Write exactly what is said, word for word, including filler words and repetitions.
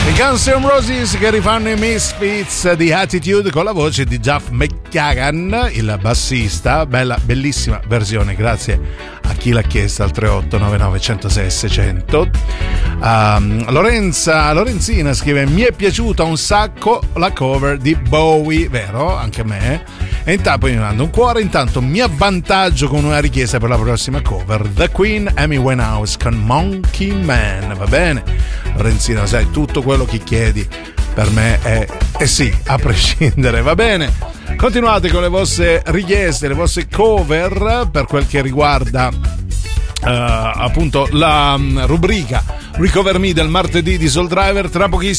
Guns N' Roses che rifanno i Misfits di Attitude con la voce di Duff McKagan, il bassista. Bella, bellissima versione, grazie a chi l'ha chiesta al tre otto nove nove uno zero sei sei zero zero. um, Lorenza Lorenzina scrive: mi è piaciuta un sacco la cover di Bowie, vero? Anche a me. E intanto poi mi manda un cuore. Intanto mi avvantaggio con una richiesta per la prossima cover: The Queen, Amy Winehouse con Monkey Man. Va bene Lorenzina, sai, tutto quello che chiedi per me è, è sì, a prescindere. Va bene, continuate con le vostre richieste, le vostre cover per quel che riguarda uh, appunto la um, rubrica Recover Me del martedì di Soul Driver. Tra pochissimo